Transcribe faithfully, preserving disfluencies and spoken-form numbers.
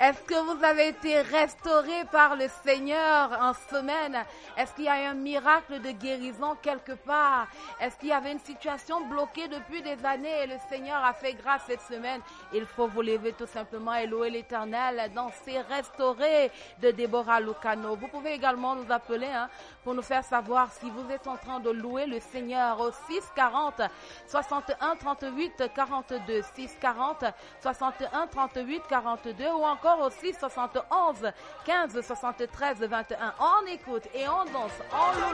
Est-ce que vous avez été restauré par le Seigneur en semaine? Est-ce qu'il y a eu un miracle de guérison quelque part? Est-ce qu'il y avait une situation bloquée depuis des années et le Seigneur a fait grâce cette semaine? Il faut vous lever tout simplement et louer l'Éternel dans ces restaurés de Déborah Lucano. Vous pouvez également nous appeler hein, pour nous faire savoir si vous êtes en train de louer le Seigneur au six quarante, soixante et un, trente-huit, quarante-deux, six quarante, soixante et un, trente-huit, quarante-deux ou encore au six soixante et onze, quinze, soixante-treize, vingt et un. On écoute et on danse, on loue